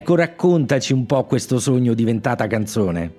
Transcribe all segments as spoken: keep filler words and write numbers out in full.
Ecco, raccontaci un po' questo sogno diventata canzone.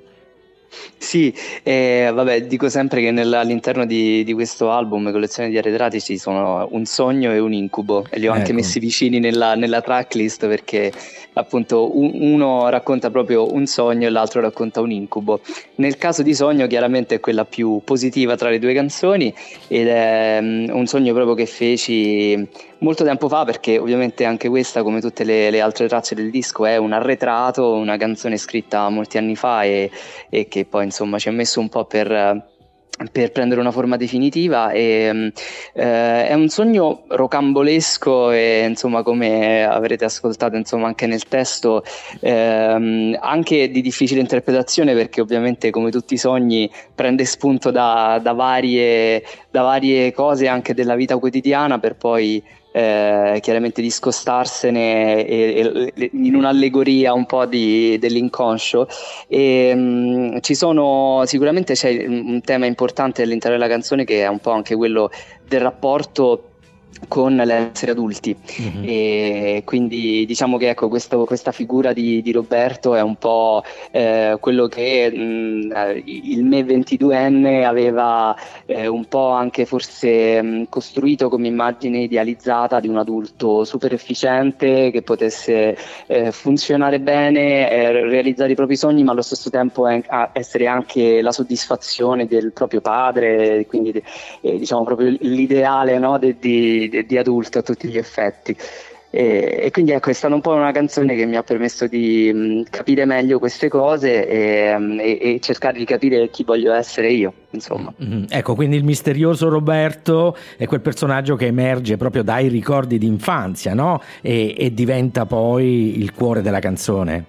Sì, eh, vabbè, dico sempre che nel- all'interno di, di questo album, collezione di arretrati, ci sono un sogno e un incubo, e li ho anche Ecco. messi vicini nella, nella tracklist perché appunto un- uno racconta proprio un sogno e l'altro racconta un incubo. Nel caso di sogno chiaramente è quella più positiva tra le due canzoni, ed è mm, un sogno proprio che feci molto tempo fa, perché ovviamente anche questa, come tutte le, le altre tracce del disco, è un arretrato, una canzone scritta molti anni fa e e che poi insomma ci ha messo un po' per, per prendere una forma definitiva. E eh, è un sogno rocambolesco e insomma, come avrete ascoltato insomma anche nel testo, ehm, anche di difficile interpretazione, perché ovviamente come tutti i sogni prende spunto da, da varie, da varie cose anche della vita quotidiana, per poi eh, chiaramente discostarsene e, e, in un'allegoria un po' di, dell'inconscio. E, mh, ci sono sicuramente c'è un tema importante all'interno della canzone, che è un po' anche quello del rapporto con l'essere adulti. Mhm. E quindi diciamo che ecco, questo, questa figura di, di Roberto è un po' eh, quello che mh, il me ventiduenne aveva eh, un po' anche forse mh, costruito come immagine idealizzata di un adulto super efficiente che potesse eh, funzionare bene, eh, realizzare i propri sogni, ma allo stesso tempo eh, essere anche la soddisfazione del proprio padre, quindi eh, diciamo proprio l'ideale, no, di, di, di adulto a tutti gli effetti. E, e quindi ecco, è stata un po' una canzone che mi ha permesso di mh, capire meglio queste cose e, mh, e, e cercare di capire chi voglio essere io, insomma. Mm-hmm. Ecco, quindi il misterioso Roberto è quel personaggio che emerge proprio dai ricordi di infanzia, no? E, e diventa poi il cuore della canzone.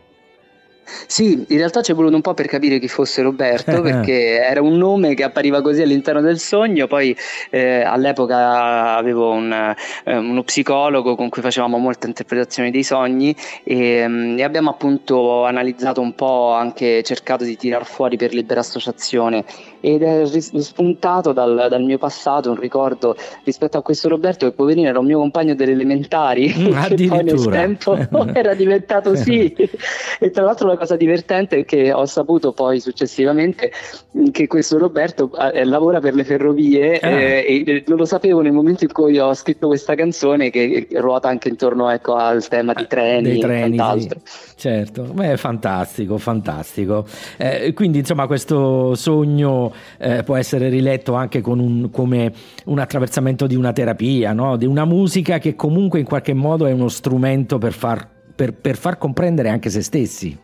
Sì, in realtà ci è voluto un po' per capire chi fosse Roberto, perché era un nome che appariva così all'interno del sogno. Poi eh, all'epoca avevo un, eh, uno psicologo con cui facevamo molte interpretazioni dei sogni e, mm, e abbiamo appunto analizzato un po', anche cercato di tirar fuori per libera associazione, ed è ris- spuntato dal, dal mio passato un ricordo rispetto a questo Roberto, che poverino era un mio compagno delle elementari, Mm, che poi nel addirittura. tempo era diventato sì. E tra l'altro la cosa divertente è che ho saputo poi successivamente che questo Roberto eh, lavora per le ferrovie, Ah. eh, e non lo sapevo nel momento in cui ho scritto questa canzone, che ruota anche intorno, ecco, al tema di treni, Dei treni, e quant'altro. sì. Certo, beh, fantastico, fantastico. Eh, quindi insomma questo sogno eh, può essere riletto anche con un, come un attraversamento di una terapia, no? Di una musica che comunque in qualche modo è uno strumento per far, per, per far comprendere anche se stessi.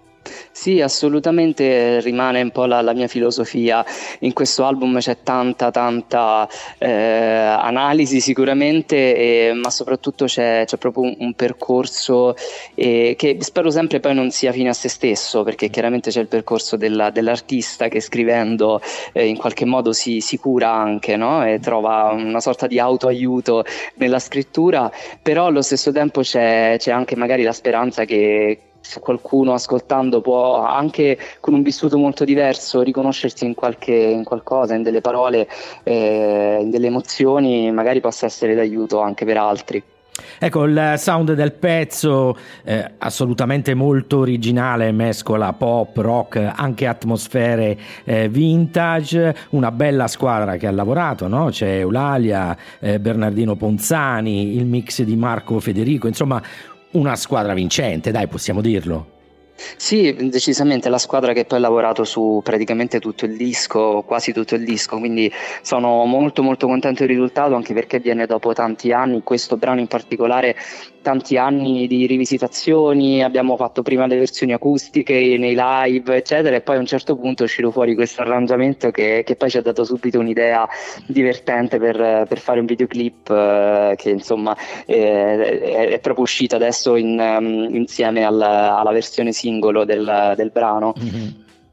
Sì, assolutamente rimane un po' la, la mia filosofia. In questo album c'è tanta, tanta eh, analisi sicuramente, e, ma soprattutto c'è, c'è proprio un, un percorso eh, che spero sempre poi non sia fine a se stesso, perché chiaramente c'è il percorso della, dell'artista che scrivendo eh, in qualche modo si, si cura anche, no? E trova una sorta di autoaiuto nella scrittura, però allo stesso tempo c'è, c'è anche magari la speranza che se qualcuno ascoltando può, anche con un vissuto molto diverso, riconoscersi in qualche in qualcosa, in delle parole, eh, in delle emozioni, magari possa essere d'aiuto anche per altri. Ecco, il sound del pezzo eh, assolutamente molto originale, mescola pop, rock, anche atmosfere eh, vintage, una bella squadra che ha lavorato, no? C'è Eulalia, eh, Bernardino Ponzani, il mix di Marco Federico, insomma una squadra vincente, dai, possiamo dirlo. Sì, decisamente la squadra che poi ha lavorato su praticamente tutto il disco, quasi tutto il disco, quindi sono molto molto contento del risultato, anche perché viene dopo tanti anni, questo brano in particolare, tanti anni di rivisitazioni. Abbiamo fatto prima le versioni acustiche nei live eccetera, e poi a un certo punto è uscito fuori questo arrangiamento che, che poi ci ha dato subito un'idea divertente per, per fare un videoclip eh, che insomma eh, è, è proprio uscito adesso in, um, insieme alla, alla versione singolo del, del brano. Mm-hmm.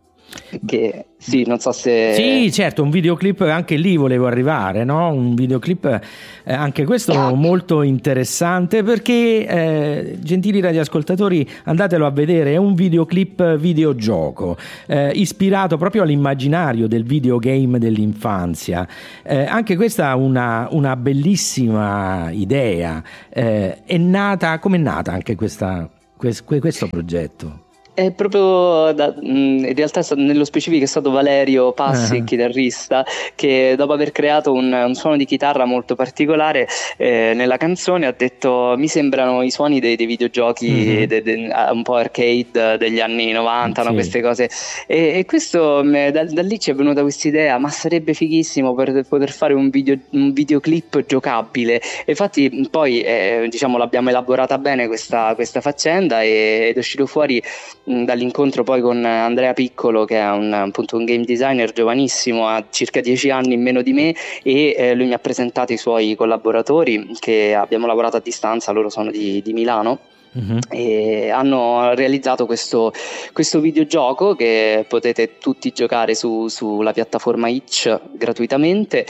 Che sì, non so se... Sì, certo, un videoclip, anche lì volevo arrivare, no? Un videoclip eh, anche questo molto interessante, perché eh, gentili radioascoltatori, andatelo a vedere, è un videoclip videogioco eh, ispirato proprio all'immaginario del videogame dell'infanzia. Eh, anche questa è una, una bellissima idea. Eh, è nata, com'è nata anche questa questo progetto? È proprio da, in realtà nello specifico è stato Valerio Passi, uh-huh. chitarrista, che dopo aver creato un, un suono di chitarra molto particolare eh, nella canzone ha detto: mi sembrano i suoni dei, dei videogiochi uh-huh. de, de, un po' arcade degli anni novanta, sì. no? Queste cose, e, e questo da, da lì ci è venuta questa idea: ma sarebbe fighissimo per poter fare un, video, un videoclip giocabile. E infatti poi eh, diciamo l'abbiamo elaborata bene questa, questa faccenda, e, ed è uscito fuori dall'incontro poi con Andrea Piccolo, che è un, appunto un game designer giovanissimo, ha circa dieci anni in meno di me, e eh, lui mi ha presentato i suoi collaboratori che abbiamo lavorato a distanza, loro sono di, di Milano. Uh-huh. E hanno realizzato questo, questo videogioco che potete tutti giocare su, sulla piattaforma Itch gratuitamente,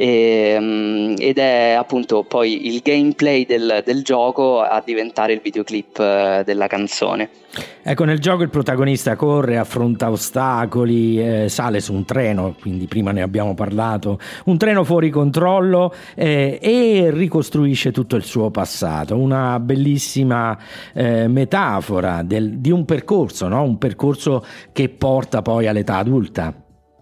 e, ed è appunto poi il gameplay del, del gioco a diventare il videoclip uh, della canzone. Ecco, nel gioco il protagonista corre, affronta ostacoli, eh, sale su un treno, quindi prima ne abbiamo parlato, un treno fuori controllo, eh, e ricostruisce tutto il suo passato. Una bellissima eh, metafora del, di un percorso, no? Un percorso che porta poi all'età adulta.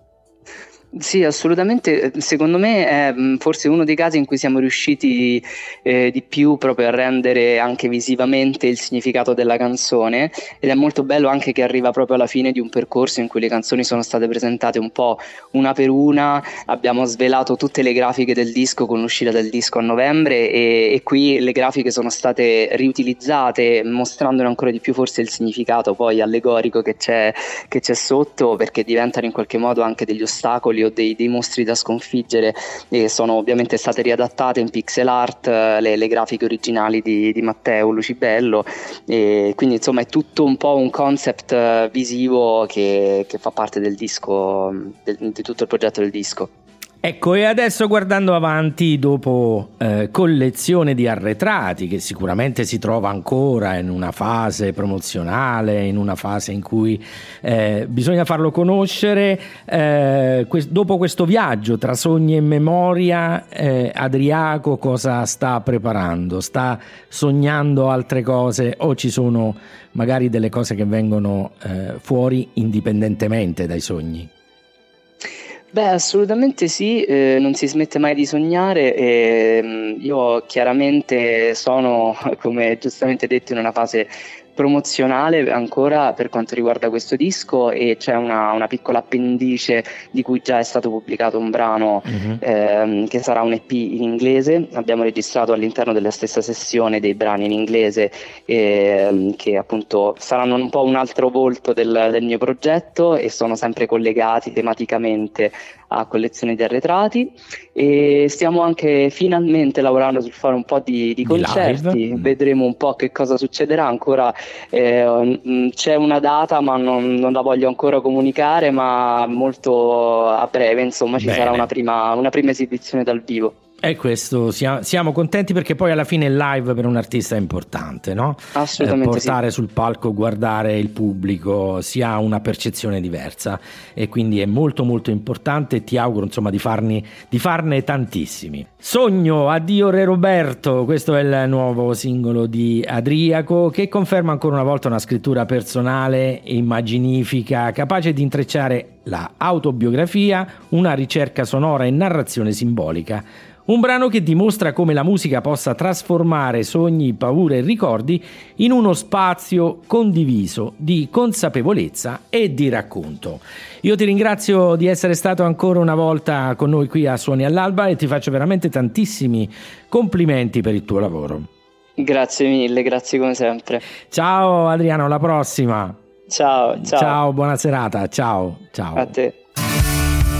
Sì, assolutamente. Secondo me è forse uno dei casi in cui siamo riusciti eh, di più proprio a rendere anche visivamente il significato della canzone, ed è molto bello anche che arriva proprio alla fine di un percorso in cui le canzoni sono state presentate un po' una per una. Abbiamo svelato tutte le grafiche del disco con l'uscita del disco a novembre, e, e qui le grafiche sono state riutilizzate, mostrandone ancora di più forse il significato poi allegorico che c'è, che c'è sotto, perché diventano in qualche modo anche degli ostacoli o dei, dei mostri da sconfiggere, e sono ovviamente state riadattate in pixel art le, le grafiche originali di, di Matteo Lucibello, e quindi insomma è tutto un po' un concept visivo che, che fa parte del disco, del, di tutto il progetto del disco. Ecco, e adesso guardando avanti, dopo eh, collezione di arretrati, che sicuramente si trova ancora in una fase promozionale, in una fase in cui eh, bisogna farlo conoscere, eh, que- dopo questo viaggio tra sogni e memoria, eh, Adriaco cosa sta preparando? Sta sognando altre cose, o ci sono magari delle cose che vengono eh, fuori indipendentemente dai sogni? Beh, assolutamente sì, eh, non si smette mai di sognare, e io chiaramente sono, come giustamente detto, in una fase promozionale ancora per quanto riguarda questo disco, e c'è una, una piccola appendice di cui già è stato pubblicato un brano, uh-huh. ehm, che sarà un E P in inglese. Abbiamo registrato all'interno della stessa sessione dei brani in inglese, ehm, che appunto saranno un po' un altro volto del, del mio progetto, e sono sempre collegati tematicamente a collezioni di arretrati, e stiamo anche finalmente lavorando sul fare un po' di, di concerti. Live. Vedremo un po' che cosa succederà ancora. Eh, c'è una data, ma non, non la voglio ancora comunicare, ma molto a breve insomma ci Bene. sarà una prima, una prima esibizione dal vivo. E questo siamo, siamo contenti, perché poi alla fine il live per un artista è importante, no? Assolutamente eh, portare sì. sul palco, guardare il pubblico, si ha una percezione diversa, e quindi è molto molto importante. Ti auguro insomma di farne, di farne tantissimi. Sogno, addio Re Roberto, questo è il nuovo singolo di Adriaco, che conferma ancora una volta una scrittura personale, immaginifica, capace di intrecciare la autobiografia, una ricerca sonora e narrazione simbolica. Un brano che dimostra come la musica possa trasformare sogni, paure e ricordi in uno spazio condiviso di consapevolezza e di racconto. Io ti ringrazio di essere stato ancora una volta con noi qui a Suoni all'Alba, e ti faccio veramente tantissimi complimenti per il tuo lavoro. Grazie mille, grazie come sempre. Ciao Adriano, alla prossima. Ciao, ciao. Ciao, buona serata. Ciao, ciao. A te.